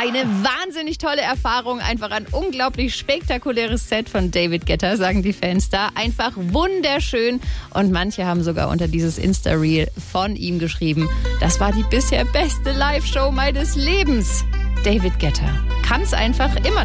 Eine wahnsinnig tolle Erfahrung, einfach ein unglaublich spektakuläres Set von David Guetta, sagen die Fans da. Einfach wunderschön. Und manche haben sogar unter dieses Insta-Reel von ihm geschrieben, das war die bisher beste Live-Show meines Lebens. David Guetta kann es einfach immer